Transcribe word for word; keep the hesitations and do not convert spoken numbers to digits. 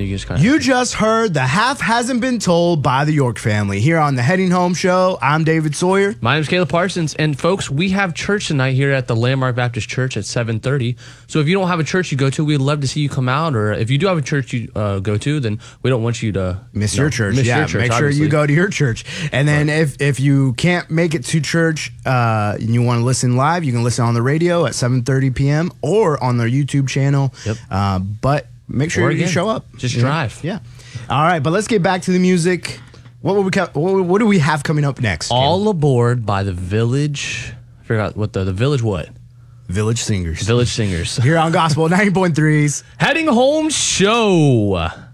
you just kind of... You just heard The Half Hasn't Been Told by the York family here on the Heading Home Show. I'm David Sawyer. My name's Caleb Parsons. And folks, we have church tonight here at the Landmark Baptist Church at seven thirty. So if you don't have a church you go to, we'd love to see you come out. Or if you do have a church you uh, go to, then we don't want you to... Miss you know, your church. Miss yeah, your church, make sure obviously. you go to your church. And then right. if, if you can't make it to church uh, and you want to listen live, you can listen on the radio at seven thirty p.m. or on their YouTube channel. Yep. Uh, but... Make sure again, you show up. Just drive. Yeah. All right, but let's get back to the music. What will we co- what, what do we have coming up next? All Caleb? Aboard by the Village. I forgot what the the Village what? Village Singers. Village Singers. Here on Gospel ninety point three's Heading Home Show.